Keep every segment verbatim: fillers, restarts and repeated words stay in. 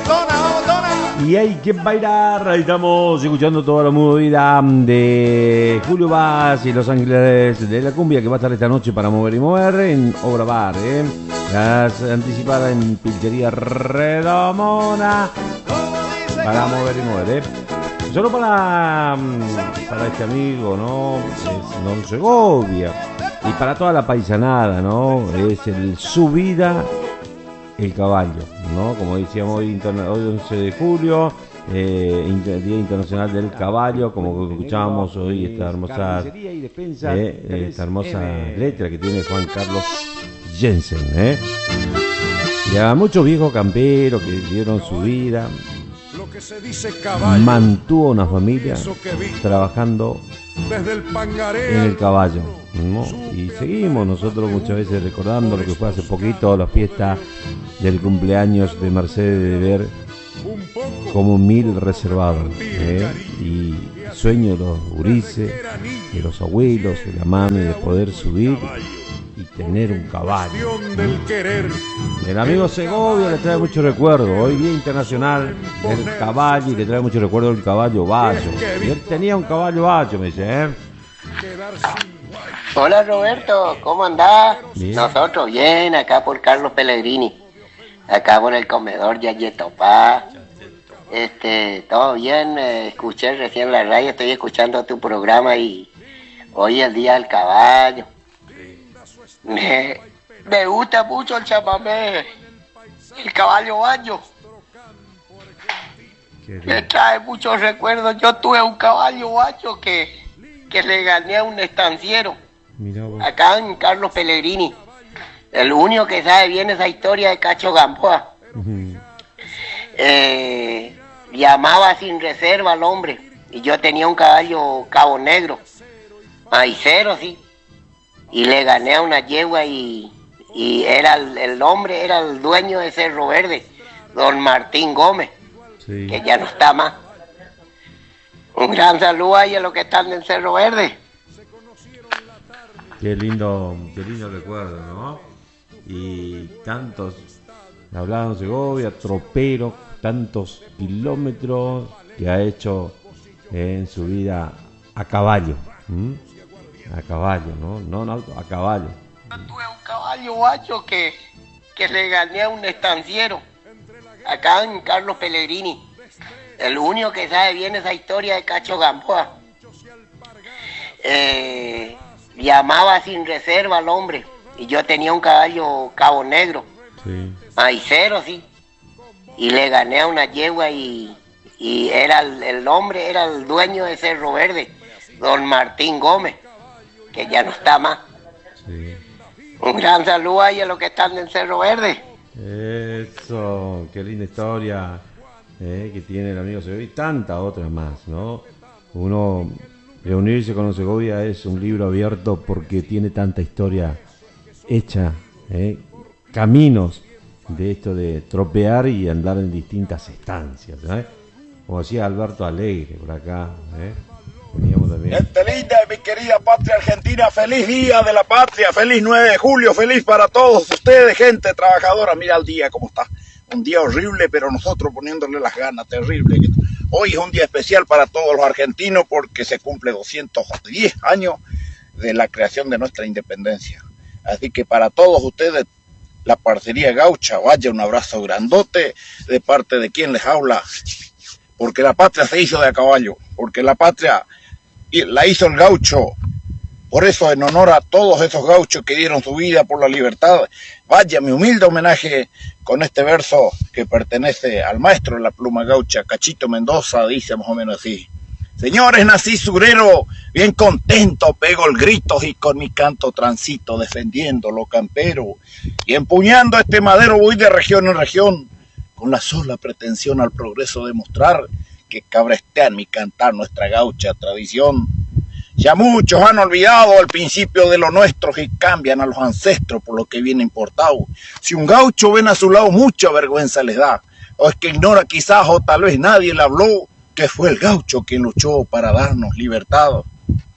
Y hay que bailar. Ahí estamos escuchando toda la movida de Julio Vaz y Los Ángeles de la Cumbia, que va a estar esta noche para mover y mover en Obra Bar, ¿eh? Las anticipadas en Pizzería Redomona para mover y mover, ¿eh? Solo para, para este amigo, ¿no? Es Don Segovia. Y para toda la paisanada, ¿no? Es el Subida el Caballo, ¿no? Como decíamos hoy, interna- hoy once de julio, eh, inter- Día Internacional del Caballo, como escuchábamos hoy esta hermosa, eh, esta hermosa letra que tiene Juan Carlos Jensen, ¿eh? Y a muchos viejos camperos que dieron su vida, mantuvo una familia trabajando en el caballo, ¿no? Y seguimos nosotros muchas veces recordando lo que fue hace poquito la fiesta del cumpleaños de Mercedes de ver como mil reservados, ¿eh? Y sueño de los gurises, de los abuelos, de la mami, de poder subir y tener un caballo, ¿no? El amigo Segovia le trae mucho recuerdo. Hoy Día Internacional del Caballo, y le trae mucho recuerdo del caballo bayo. Y él tenía un caballo bayo, me dice, ¿eh? Hola Roberto, ¿cómo andás? Bien. Nosotros bien, acá por Carlos Pellegrini, acá por el comedor Yayetopá. Este, todo bien, eh, escuché recién la radio, estoy escuchando tu programa y hoy es el Día del Caballo. Me, me gusta mucho el chamamé, el caballo bayo. Me trae muchos recuerdos. Yo tuve un caballo bayo que, que le gané a un estanciero. Mirá vos. Acá en Carlos Pellegrini. El único que sabe bien esa historia de Cacho Gamboa. Uh-huh. Eh, llamaba sin reserva al hombre. Y yo tenía un caballo Cabo Negro, maicero, sí. Y le gané a una yegua y, y era el, el hombre, era el dueño de Cerro Verde, don Martín Gómez, Sí. que ya no está más. Un gran saludo ahí a los que están en Cerro Verde. Qué lindo, qué lindo recuerdo, ¿no? Y tantos, hablaban Segovia, tropero, tantos kilómetros que ha hecho en su vida a caballo, ¿m? A caballo, ¿no? No, no, a caballo. Yo tuve un caballo bacho que, que le gané a un estanciero, acá en Carlos Pellegrini. El único que sabe bien esa historia de Cacho Gamboa. Eh, llamaba sin reserva al hombre. Y yo tenía un caballo Cabo Negro, Sí. maicero, sí. Y le gané a una yegua y, y era el, el hombre, era el dueño de Cerro Verde, don Martín Gómez, que ya no está más. Sí. Un gran saludo ahí a los que están en Cerro Verde. Eso, qué linda historia, eh, que tiene el amigo Segovia y tantas otras más, ¿no? Uno, reunirse con los Segovia es un libro abierto porque tiene tanta historia hecha, eh, caminos de esto de tropear y andar en distintas estancias, ¿eh? Como decía Alberto Alegre por acá, ¿eh? Teníamos también. Gente linda de mi querida patria argentina, feliz día de la patria, feliz nueve de julio, feliz para todos ustedes, gente trabajadora. Mira el día cómo está, un día horrible, pero nosotros poniéndole las ganas, terrible. Hoy es un día especial para todos los argentinos porque se cumple doscientos diez años de la creación de nuestra independencia. Así que para todos ustedes, la parcería gaucha, vaya un abrazo grandote de parte de quien les habla, porque la patria se hizo de a caballo, porque la patria la hizo el gaucho. Por eso, en honor a todos esos gauchos que dieron su vida por la libertad, vaya mi humilde homenaje con este verso que pertenece al maestro de la pluma gaucha, Cachito Mendoza, dice más o menos así. Señores, nací surero, bien contento, pego el grito y con mi canto transito defendiendo lo campero. Y empuñando este madero voy de región en región, con la sola pretensión al progreso de mostrar que cabrestea en mi cantar nuestra gaucha tradición. Ya muchos han olvidado el principio de lo nuestro y cambian a los ancestros por lo que viene importado. Si un gaucho ven a su lado, mucha vergüenza les da. O es que ignora quizás o tal vez nadie le habló que fue el gaucho quien luchó para darnos libertad.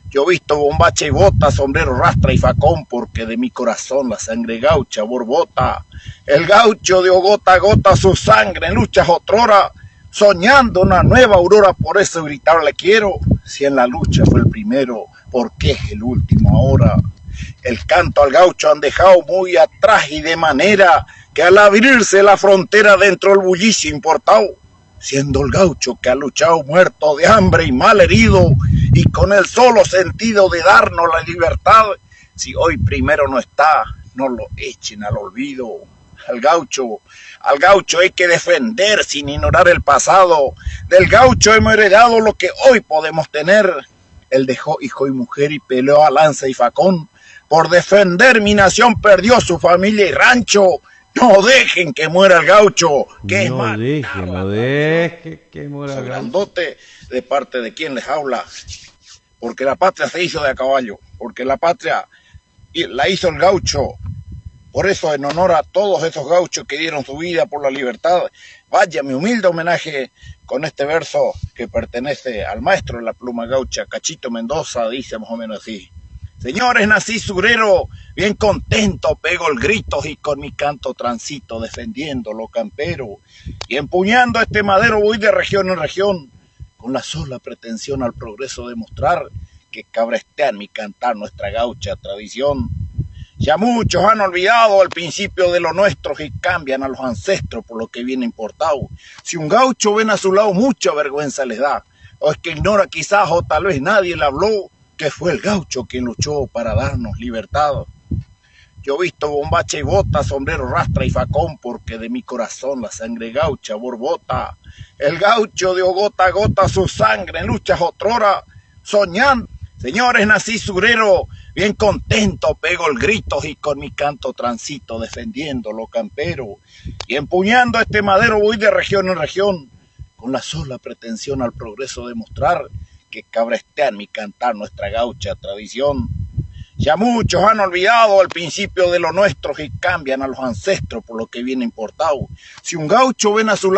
Yo he visto bombacha y bota, sombrero, rastra y facón, porque de mi corazón la sangre gaucha borbota. El gaucho dio gota a gota su sangre en luchas otrora, soñando una nueva aurora, por eso gritarle quiero. Si en la lucha fue el primero, ¿por qué es el último ahora? El canto al gaucho han dejado muy atrás y de manera que al abrirse la frontera dentro del bullicio importado, siendo el gaucho que ha luchado muerto de hambre y mal herido, y con el solo sentido de darnos la libertad, si hoy primero no está, no lo echen al olvido. Al gaucho, al gaucho hay que defender sin ignorar el pasado. Del gaucho hemos heredado lo que hoy podemos tener. Él dejó hijo y mujer y peleó a lanza y facón. Por defender mi nación perdió su familia y rancho. No dejen que muera el gaucho, que no es mal. dejen, no dejen que muera el gaucho. Grandote de parte de quien les habla. Porque la patria se hizo de a caballo. Porque la patria la hizo el gaucho. Por eso, en honor a todos esos gauchos que dieron su vida por la libertad, vaya mi humilde homenaje con este verso que pertenece al maestro de la pluma gaucha, Cachito Mendoza, dice más o menos así. Señores, nací surero, bien contento, pego el grito y con mi canto transito defendiendo lo campero. Y empuñando este madero voy de región en región, con la sola pretensión al progreso de mostrar que cabrestea en mi cantar nuestra gaucha tradición. Ya muchos han olvidado el principio de lo nuestro y cambian a los ancestros por lo que viene importado. Si un gaucho ven a su lado, mucha vergüenza les da. O es que ignora quizás o tal vez nadie le habló que fue el gaucho quien luchó para darnos libertad. Yo he visto bombacha y bota, sombrero, rastra y facón, porque de mi corazón la sangre gaucha borbota. El gaucho dio gota a gota su sangre en luchas otrora, soñando. Señores, nací surero, bien contento, pego el grito y con mi canto transito defendiendo lo campero. Y empuñando este madero voy de región en región, con la sola pretensión al progreso de mostrar que cabrestea en mi cantar nuestra gaucha tradición. Ya muchos han olvidado el principio de lo nuestro y cambian a los ancestros por lo que viene importado. Si un gaucho ven a su lado,